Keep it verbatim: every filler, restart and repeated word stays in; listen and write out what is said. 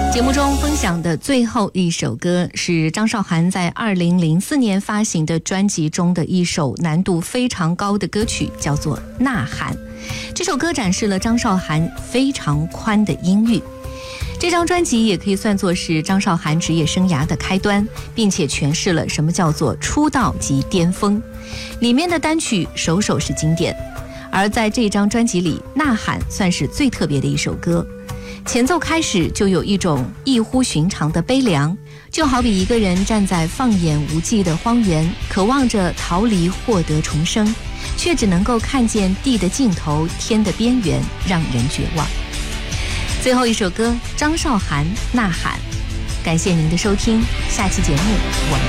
节目中分享的最后一首歌是张韶涵在二零零四年发行的专辑中的一首难度非常高的歌曲，叫做《呐喊》。这首歌展示了张韶涵非常宽的音域。这张专辑也可以算作是张韶涵职业生涯的开端，并且诠释了什么叫做出道即巅峰。里面的单曲首首是经典，而在这张专辑里，《呐喊》算是最特别的一首歌。前奏开始就有一种异乎寻常的悲凉，就好比一个人站在放眼无际的荒原，渴望着逃离获得重生，却只能够看见地的尽头，天的边缘，让人绝望。最后一首歌，张韶涵《呐喊》。感谢您的收听，下期节目我们